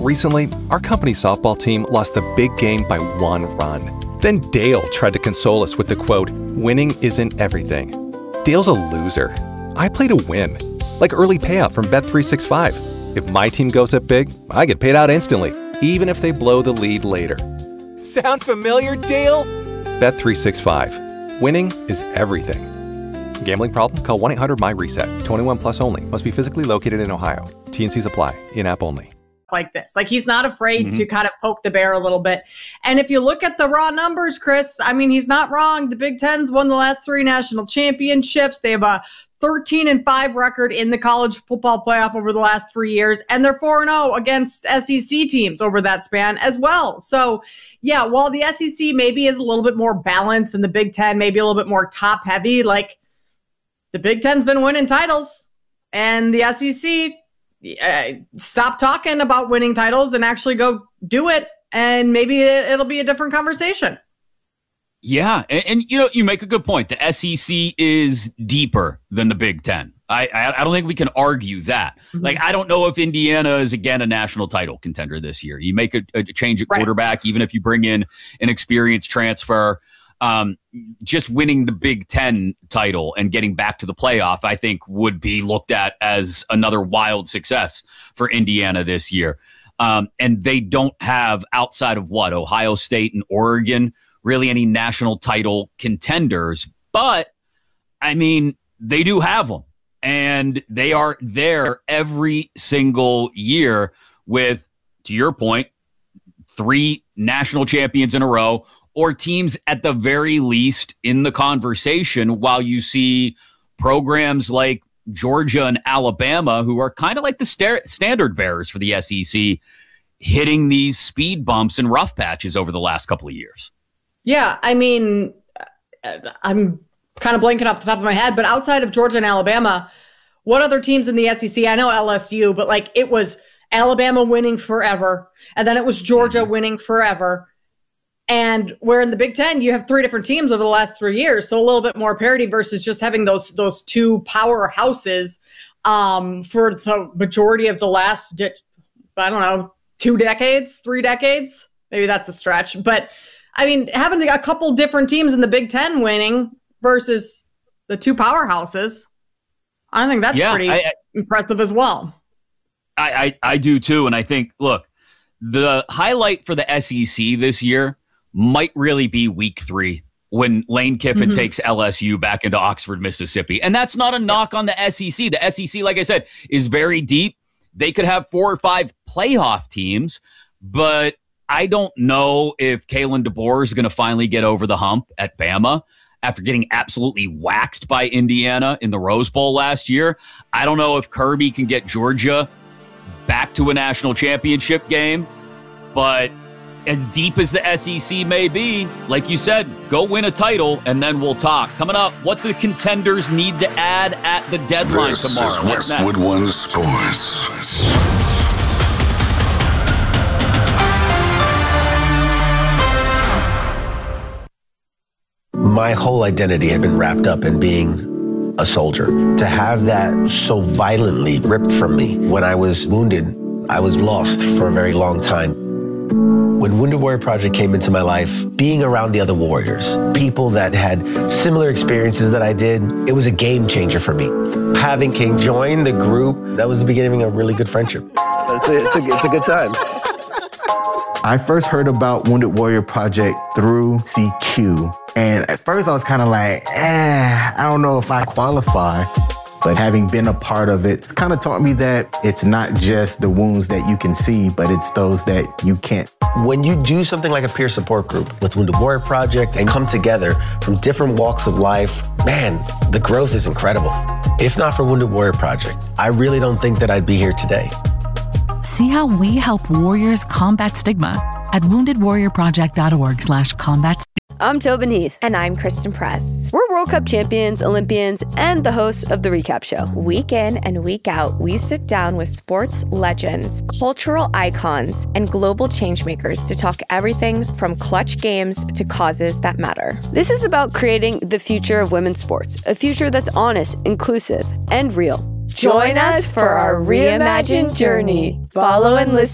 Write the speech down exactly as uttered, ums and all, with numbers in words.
Recently, our company's softball team lost the big game by one run. Then Dale tried to console us with the quote, "Winning isn't everything." Dale's a loser. I play to win. Like early payout from Bet three sixty-five. If my team goes up big, I get paid out instantly, even if they blow the lead later. Sound familiar, Dale? Bet three sixty-five. Winning is everything. Gambling problem? Call one eight hundred M Y reset. twenty-one plus only. Must be physically located in Ohio. T and Cs apply. In-app only. Like this. Like he's not afraid Mm-hmm. to kind of poke the bear a little bit. And if you look at the raw numbers, Chris, I mean, he's not wrong. The Big Ten's won the last three national championships. They have a thirteen and five record in the college football playoff over the last three years. And they're four and oh against S E C teams over that span as well. So yeah, while the S E C maybe is a little bit more balanced and the Big Ten maybe a little bit more top heavy, like the Big Ten's been winning titles and the S E C uh, stop talking about winning titles and actually go do it. And maybe it, it'll be a different conversation. Yeah. And, and, you know, you make a good point. The S E C is deeper than the Big Ten. I, I, I don't think we can argue that. Mm-hmm. Like, I don't know if Indiana is, again, a national title contender this year. You make a, a change at quarterback, right, even if you bring in an experienced transfer. Um, just winning the Big Ten title and getting back to the playoff, I think, would be looked at as another wild success for Indiana this year. Um, and they don't have, outside of what, Ohio State and Oregon, really any national title contenders. But, I mean, they do have them. And they are there every single year with, to your point, three national champions in a row, or teams at the very least in the conversation, while you see programs like Georgia and Alabama, who are kind of like the sta- standard bearers for the S E C, hitting these speed bumps and rough patches over the last couple of years. Yeah, I mean, I'm kind of blanking off the top of my head, but outside of Georgia and Alabama, what other teams in the S E C? I know L S U, but like it was Alabama winning forever, and then it was Georgia mm-hmm. winning forever. And where in the Big Ten, you have three different teams over the last three years. So a little bit more parity versus just having those those two powerhouses um, for the majority of the last, I don't know, two decades, three decades. Maybe that's a stretch. But, I mean, having a couple different teams in the Big Ten winning versus the two powerhouses, I think that's yeah, pretty I, I, impressive as well. I, I, I do, too. And I think, look, the highlight for the S E C this year might really be week three when Lane Kiffin mm-hmm. takes L S U back into Oxford, Mississippi. And that's not a knock on the S E C. The S E C, like I said, is very deep. They could have four or five playoff teams, but I don't know if Kalen DeBoer is going to finally get over the hump at Bama after getting absolutely waxed by Indiana in the Rose Bowl last year. I don't know if Kirby can get Georgia back to a national championship game, but as deep as the S E C may be, like you said, go win a title, and then we'll talk. Coming up, what the contenders need to add at the deadline this tomorrow. This is Westwood One Sports. My whole identity had been wrapped up in being a soldier. To have that so violently ripped from me when I was wounded, I was lost for a very long time. When Wounded Warrior Project came into my life, being around the other warriors, people that had similar experiences that I did, it was a game changer for me. Having King join the group, that was the beginning of a really good friendship. It's a, it's a, it's a good time. I first heard about Wounded Warrior Project through C Q. And at first I was kind of like, eh, I don't know if I qualify. But having been a part of it, it's kind of taught me that it's not just the wounds that you can see, but it's those that you can't. When you do something like a peer support group with Wounded Warrior Project and come together from different walks of life, man, the growth is incredible. If not for Wounded Warrior Project, I really don't think that I'd be here today. See how we help warriors combat stigma at woundedwarriorproject.org slash combat. I'm Tobin Heath. And I'm Kristen Press. We're World Cup champions, Olympians, and the hosts of The Recap Show. Week in and week out, we sit down with sports legends, cultural icons, and global changemakers to talk everything from clutch games to causes that matter. This is about creating the future of women's sports, a future that's honest, inclusive, and real. Join us for our reimagined journey. Follow and listen